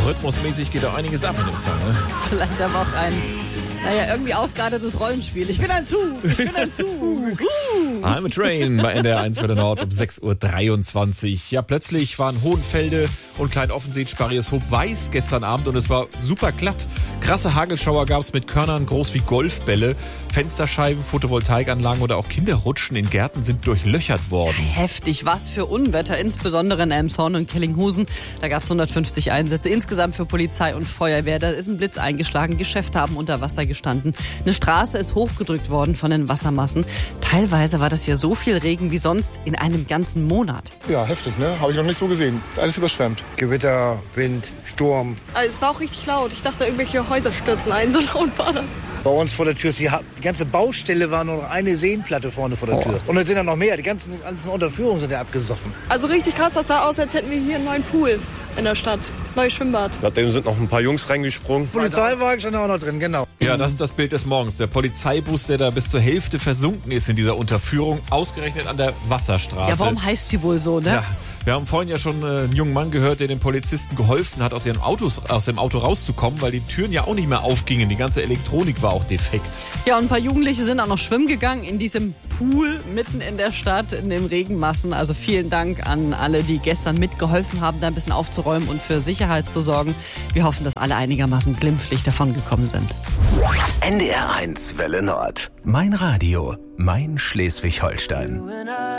rhythmusmäßig geht da einiges ab in dem Song. Ne? Vielleicht aber auch ein, irgendwie ausgeartetes Rollenspiel. Ich bin ein Zug, ich bin ein Zug. I'm a Train bei NDR 1 für den Nord um 6.23 Uhr. Ja, plötzlich waren Hohenfelde und Klein-Offenstedt Sparrieshoop weiß gestern Abend und es war super glatt. Krasse Hagelschauer gab es mit Körnern groß wie Golfbälle. Fensterscheiben, Photovoltaikanlagen oder auch Kinderrutschen in Gärten sind durchlöchert worden. Heftig, was für Unwetter, insbesondere in Elmshorn und Kellinghusen. Da gab es 150 Einsätze insgesamt für Polizei und Feuerwehr. Da ist ein Blitz eingeschlagen, Geschäfte haben unter Wasser gestanden. Eine Straße ist hochgedrückt worden von den Wassermassen. Teilweise war das ja so viel Regen wie sonst in einem ganzen Monat. Ja, heftig, ne? Habe ich noch nicht so gesehen. Ist alles überschwemmt. Gewitter, Wind, Sturm. Also es war auch richtig laut. Ich dachte, irgendwelche Häuser stürzen ein. So laut war das. Bei uns vor der Tür, die ganze Baustelle war nur noch eine Seenplatte vorne vor der Tür. Und jetzt sind da noch mehr. Die ganzen Unterführungen sind ja abgesoffen. Also richtig krass, das sah aus, als hätten wir hier einen neuen Pool in der Stadt. Neues Schwimmbad. Nachdem sind noch ein paar Jungs reingesprungen. Polizeiwagen stand auch noch drin, genau. Ja, das ist das Bild des Morgens. Der Polizeibus, der da bis zur Hälfte versunken ist in dieser Unterführung, ausgerechnet an der Wasserstraße. Ja, warum heißt sie wohl so, ne? Ja. Wir haben vorhin ja schon einen jungen Mann gehört, der den Polizisten geholfen hat, aus dem Auto rauszukommen, weil die Türen ja auch nicht mehr aufgingen. Die ganze Elektronik war auch defekt. Ja, und ein paar Jugendliche sind auch noch schwimmen gegangen in diesem Pool mitten in der Stadt, in den Regenmassen. Also vielen Dank an alle, die gestern mitgeholfen haben, da ein bisschen aufzuräumen und für Sicherheit zu sorgen. Wir hoffen, dass alle einigermaßen glimpflich davongekommen sind. NDR 1 Welle Nord. Mein Radio, mein Schleswig-Holstein.